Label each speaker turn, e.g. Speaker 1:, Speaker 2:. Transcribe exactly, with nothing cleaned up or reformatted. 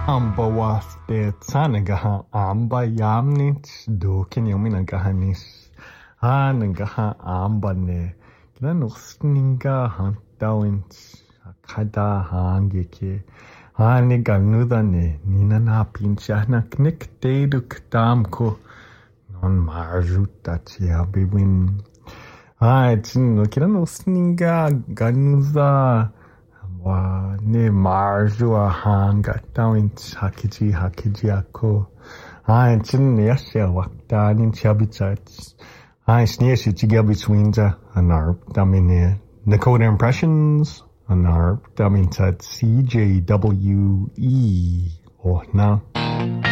Speaker 1: Amba wafte tsanigaha amba yamnit dukin yominagahanis. Hanagaha amba ne. Glanusninga hantawint kada hangeke. Haniga nudane nina na pinchana knik deduk damko. Non marjuta tia bibin. Hai tino glanusninga ganuza. Wa ne marjua hanga tawint hakiji hakiji ako. Hai chin yasha wakta nin chabitsats. Hai sneeshi chigabitswinza anarp damine. Nakota impressions anarp damintat C J W E. Oh na.